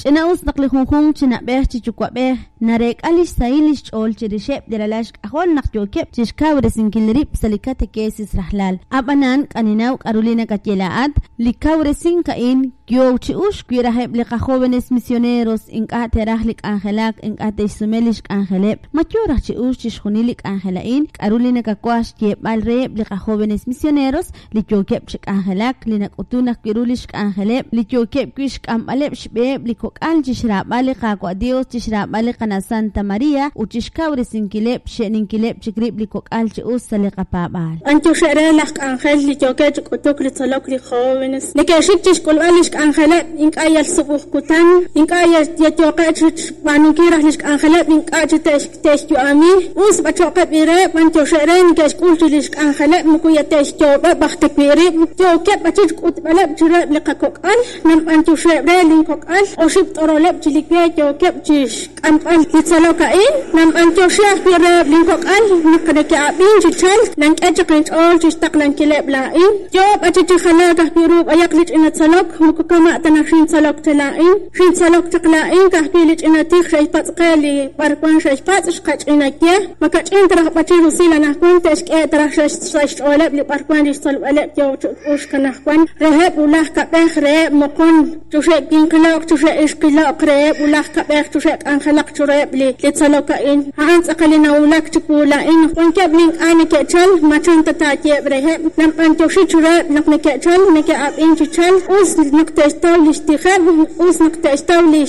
chinaus naqlijunjun chinabeh chichukwabeh narek alish sailish chol chirishep delalash ahol naqyokep chishkawre sinkilrip salikate kesis rahlal abanan kaninaw Carolina Catielaat likawre sinkain Yo chiush kwiraheb lika jóvenes misioneros inkaterahlik angelak inkatesumelish angelep matyurah chiush chishjunilik angelain Carolina Kakwash yebalreb lika jóvenes misioneros lityokep chik angelak linakutunah kwirulish angelep lityokep kwish kambalep shbeb likokal chishrabale kakwa Dios chishrabale kana Santa Maria uchishkawre sinkilep sheninkilep chikrib likokal chius salikapabal antusherelak angel lityokep chikutuk litsolok li jóvenes likeshik chishkulbalish angelet inkayal subukutan inkayal yatyoqach banikirah lish angelet inkach tesh ami us bachoqat ire bancho sheren kesh kultish angelet mukuyatesh toba bakhtepiri yoket bachich kutbalab jira liqakokal nam bancho shebe linkokal oshib toroleb chilikye yoket chish kampal litsalokain nam bancho shebe linkokal nikadeke abin chichal lankach qinchol chistaqlan kileb lain yo bachich khalaga biru ayaklich inatsalok kama tanashin salok tlain shin salok tlain kahpilich inatik shay patsqali parkwan shay pats qach inakye makach intra bachiru silana kuntesh ke tra shay olab li parkwan li salb alab yo ush kanahwan rehab ulah kabeh re mokon tushe kinqlaq tushe ishqilaq re ulah kabeh tushe anxalaq tureb li salokain han aqalina ulak tukula in kunkab min anike chal machan tatatye rehab nam antoshi tureb nakne chal neke ab in chal us تستولي اشتخاب وسنك تستولي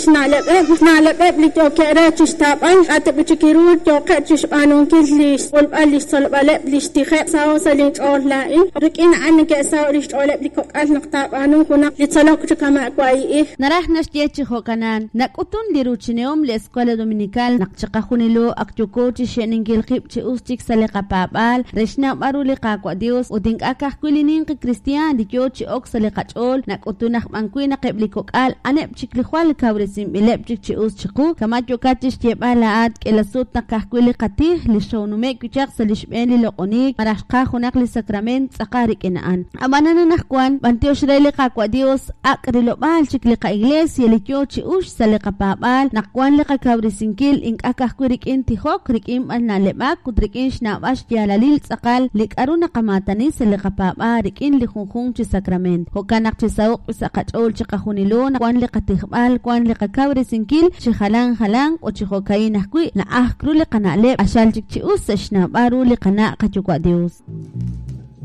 نعلب لتوكيرا تشتابان أتبتكيرو توقع تشبانون كيليش والبالي صلبالب لاشتخاب ساو سلينج أولائي ركين عنك ساو ليش أولب لكوكال نقطابانون كنا لتصلوك تكما أكواي نراح نشتيتش خوكانان نكوتون لروتشنيوم لإسكولة دومينيكال نقشقاخونيلو أكتوكو تشينينجيل خيب تشيوستيك ساليقا بابال رشنا بارو لقاقوا ديوس ودينك أكاح كولينين كريستيان ديكيو تشيوك ساليقا تشول نكوتون mankuina qebliko qal aneb chikli khwal kawresim bileb chikchi us chiqu kama jokatish tibalaat kelasut nakahkwili qatih li shawnume kuchaq salishben li loqoni marashqa khunaq li sakrament saqarik inaan amanana nahkwan bantioshreili qaqwa Dios aqrilo bal chikli qa iglesia li kyochi ush saliqa babal naqwan li kawrisinkil ink akahkwirik inti hok rikim anna lebak kudrikin shnabash yalalil saqal li qaruna qamatani saliqa babal rikin li khunkhun chi sakrament hokanak chi sawq qachol chiqahunilona kwan liqatihbal kwan liqakawre sinkil chihalan halan o chihokaina kwi la ahkru liqanale ashal chikchi us shna baru liqana qachukwa Dios